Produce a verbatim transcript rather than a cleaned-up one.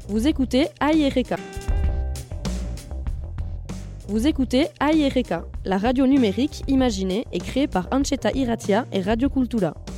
Vous écoutez Aïe-Ereka. Vous écoutez Aïe-Ereka, la radio numérique imaginée et créée par Ancheta Iratia et Radio Cultura.